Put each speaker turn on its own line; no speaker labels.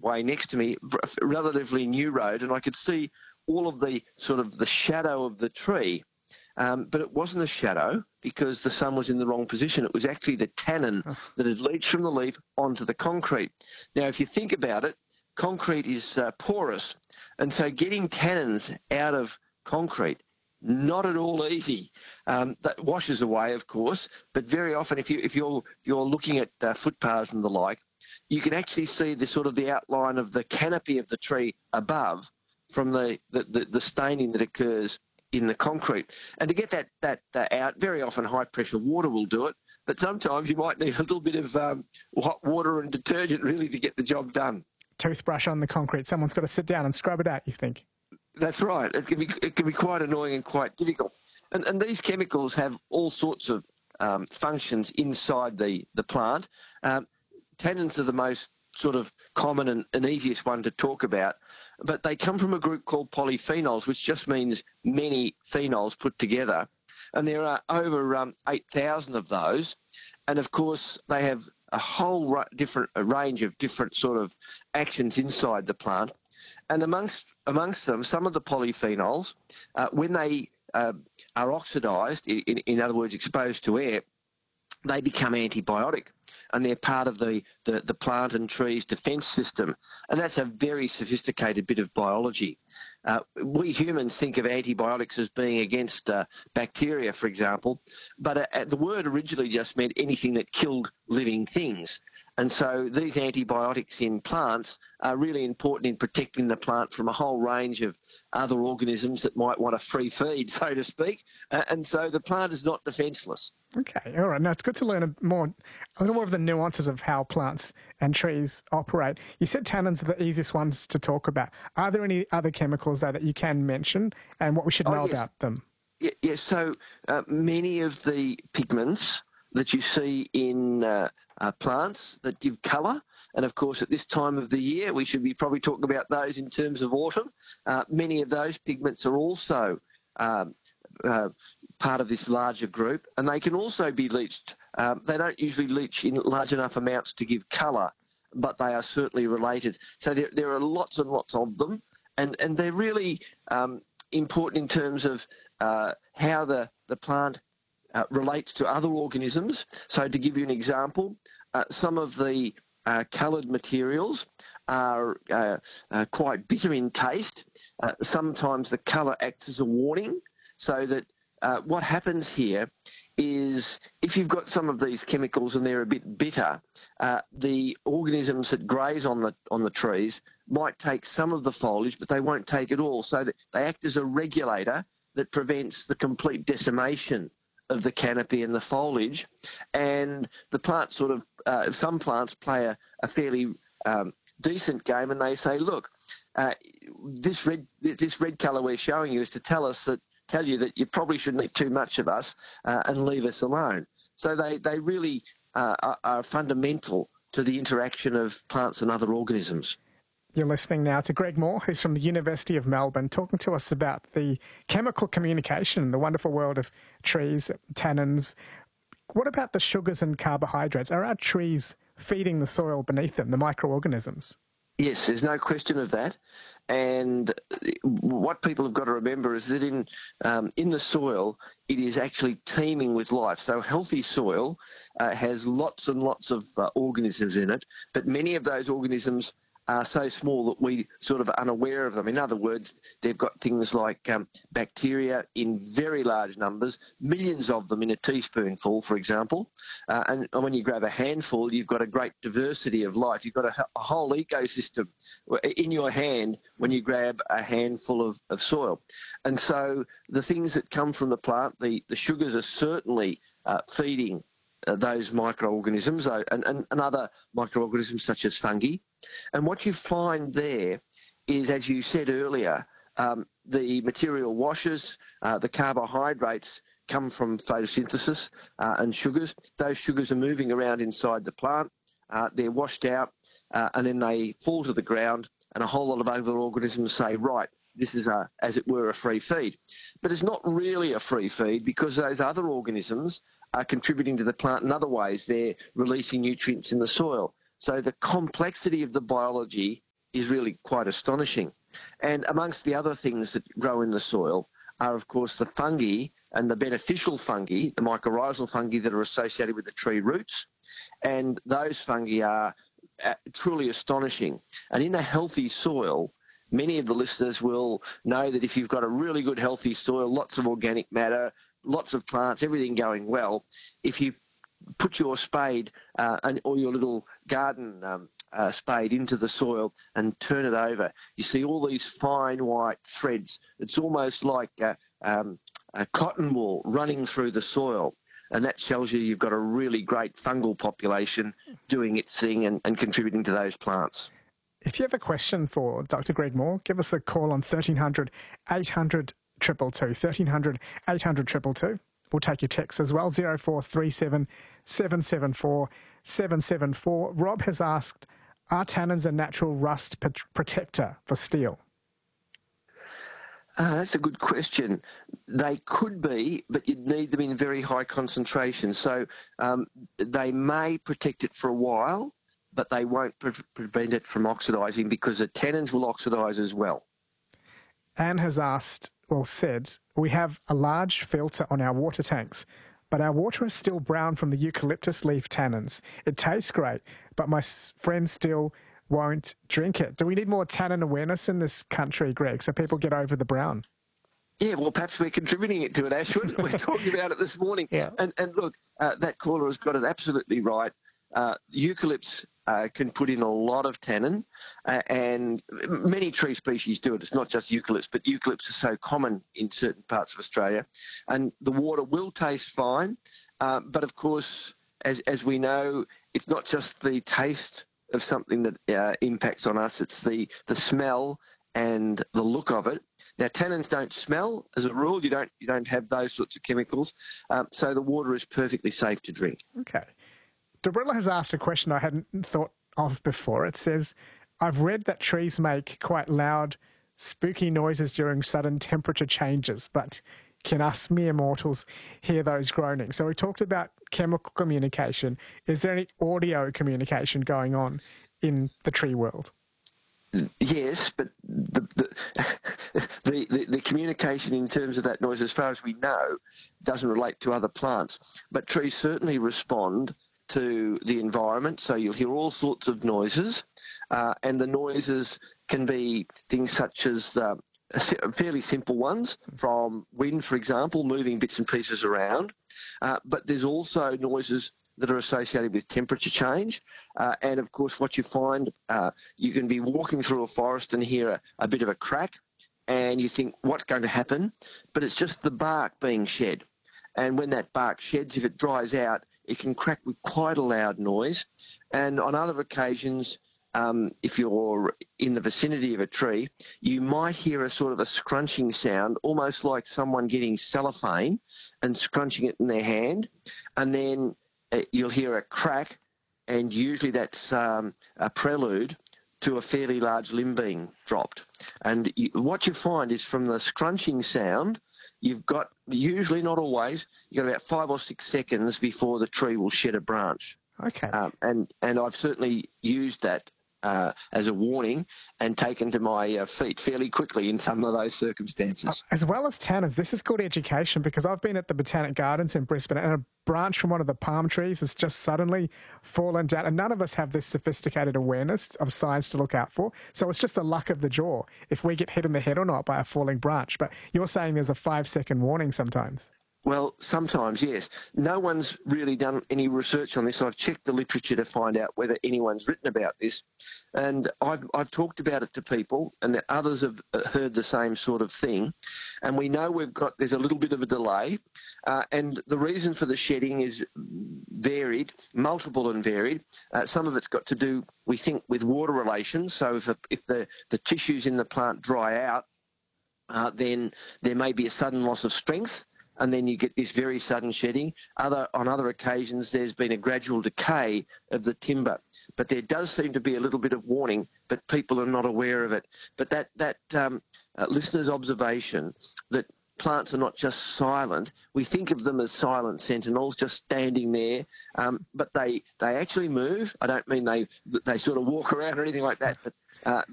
way next to me, a relatively new road, and I could see all of the sort of the shadow of the tree. But it wasn't a shadow because the sun was in the wrong position. It was actually the tannin that had leached from the leaf onto the concrete. Now, if you think about it, concrete is porous, and so getting tannins out of concrete, not at all easy. That washes away, of course, but very often if you're looking at footpaths and the like, you can actually see the sort of the outline of the canopy of the tree above from the staining that occurs in the concrete. And to get that out, very often high-pressure water will do it, but sometimes you might need a little bit of hot water and detergent really to get the job done.
Toothbrush on the concrete. Someone's got to sit down and scrub it out, you think?
That's right. It can be quite annoying and quite difficult. And these chemicals have all sorts of functions inside the plant. Tannins are the most sort of common and easiest one to talk about, but they come from a group called polyphenols, which just means many phenols put together. And there are over 8,000 of those. And of course, they have a whole range of different sort of actions inside the plant. And amongst them, some of the polyphenols, when they are oxidised, in other words, exposed to air, they become antibiotic, and they're part of the plant and tree's defence system. And that's a very sophisticated bit of biology. We humans think of antibiotics as being against bacteria, for example, but the word originally just meant anything that killed living things. And so these antibiotics in plants are really important in protecting the plant from a whole range of other organisms that might want a free feed, so to speak. And so the plant is not defenceless.
Okay, all right. Now, it's good to learn a little more of the nuances of how plants and trees operate. You said tannins are the easiest ones to talk about. Are there any other chemicals, though, that you can mention and what we should know about them?
Yes, so many of the pigments that you see in plants that give colour, and of course at this time of the year we should be probably talking about those in terms of autumn. Many of those pigments are also part of this larger group, and they can also be leached. They don't usually leach in large enough amounts to give colour, but they are certainly related. So there are lots and lots of them, and they're really important in terms of how the plant relates to other organisms. So to give you an example, some of the coloured materials are quite bitter in taste. Sometimes the colour acts as a warning, so that what happens here is if you've got some of these chemicals and they're a bit bitter, the organisms that graze on the trees might take some of the foliage, but they won't take it all, so that they act as a regulator that prevents the complete decimation of the canopy and the foliage. And the plants sort of, some plants play a fairly decent game, and they say, look, this red colour we're showing you is to tell you that you probably shouldn't eat too much of us and leave us alone. So they really are fundamental to the interaction of plants and other organisms.
You're listening now to Greg Moore, who's from the University of Melbourne, talking to us about the chemical communication, the wonderful world of trees, tannins. What about the sugars and carbohydrates? Are our trees feeding the soil beneath them, the microorganisms?
Yes, there's no question of that. And what people have got to remember is that in the soil, it is actually teeming with life. So healthy soil has lots and lots of organisms in it, but many of those organisms are so small that we sort of are unaware of them. In other words, they've got things like bacteria in very large numbers, millions of them in a teaspoonful, for example. And when you grab a handful, you've got a great diversity of life. You've got a whole ecosystem in your hand when you grab a handful of soil. And so the things that come from the plant, the sugars are certainly feeding those microorganisms and other microorganisms such as fungi. And what you find there is, as you said earlier, the material washes, the carbohydrates come from photosynthesis and sugars. Those sugars are moving around inside the plant. They're washed out and then they fall to the ground, and a whole lot of other organisms say, right, this is, as it were, a free feed. But it's not really a free feed because those other organisms are contributing to the plant in other ways. They're releasing nutrients in the soil. So the complexity of the biology is really quite astonishing. And amongst the other things that grow in the soil are, of course, the fungi and the beneficial fungi, the mycorrhizal fungi that are associated with the tree roots. And those fungi are truly astonishing. And in a healthy soil, many of the listeners will know that if you've got a really good healthy soil, lots of organic matter, lots of plants, everything going well, if you put your spade or your little garden spade into the soil and turn it over, you see all these fine white threads. It's almost like a cotton wool running through the soil. And that tells you you've got a really great fungal population doing its thing and contributing to those plants.
If you have a question for Dr. Greg Moore, give us a call on 1300 800 222, 1300 800 222. We'll take your texts as well, 0437 774 774. Rob has asked, are tannins a natural rust protector for steel?
That's a good question. They could be, but you'd need them in very high concentration. So they may protect it for a while, but they won't prevent it from oxidising because the tannins will oxidise as well.
Anne has said, we have a large filter on our water tanks, but our water is still brown from the eucalyptus leaf tannins. It tastes great, but my friend still won't drink it. Do we need more tannin awareness in this country, Greg, so people get over the brown?
Yeah, well, perhaps we're contributing to it, Ashwin. We're talking about it this morning.
Yeah.
And look, that caller has got it absolutely right. Eucalypts can put in a lot of tannin, and many tree species do it. It's not just eucalypts, but eucalypts are so common in certain parts of Australia. And the water will taste fine, but of course, as we know, it's not just the taste of something that impacts on us, it's the smell and the look of it. Now, tannins don't smell as a rule. You don't have those sorts of chemicals, so the water is perfectly safe to drink.
Okay. Dorilla has asked a question I hadn't thought of before. It says, I've read that trees make quite loud, spooky noises during sudden temperature changes, but can us mere mortals hear those groaning? So we talked about chemical communication. Is there any audio communication going on in the tree world?
Yes, but the communication in terms of that noise, as far as we know, doesn't relate to other plants. But trees certainly respond to the environment, so you'll hear all sorts of noises, and the noises can be things such as fairly simple ones, from wind, for example, moving bits and pieces around, but there's also noises that are associated with temperature change, and of course what you find, you can be walking through a forest and hear a bit of a crack, and you think, what's going to happen? But it's just the bark being shed, and when that bark sheds, if it dries out, it can crack with quite a loud noise. And on other occasions, if you're in the vicinity of a tree, you might hear a sort of a scrunching sound, almost like someone getting cellophane and scrunching it in their hand. And then you'll hear a crack, and usually that's a prelude to a fairly large limb being dropped. And what you find is from the scrunching sound, you've got, usually not always, you've got about 5 or 6 seconds before the tree will shed a branch.
Okay.
And I've certainly used that as a warning and taken to my feet fairly quickly in some of those circumstances.
As well as tannins, this is good education, because I've been at the Botanic Gardens in Brisbane and a branch from one of the palm trees has just suddenly fallen down, and none of us have this sophisticated awareness of signs to look out for. So it's just the luck of the draw if we get hit in the head or not by a falling branch. But you're saying there's a 5-second warning sometimes.
Well, sometimes, yes. No one's really done any research on this. I've checked the literature to find out whether anyone's written about this. And I've talked about it to people, and that others have heard the same sort of thing. And we know there's a little bit of a delay. And the reason for the shedding is varied, multiple and varied. Some of it's got to do, we think, with water relations. So if the tissues in the plant dry out, then there may be a sudden loss of strength, and then you get this very sudden shedding. On other occasions, there's been a gradual decay of the timber. But there does seem to be a little bit of warning, but people are not aware of it. But that listener's observation that plants are not just silent, we think of them as silent sentinels, just standing there, but they actually move. I don't mean they sort of walk around or anything like that, but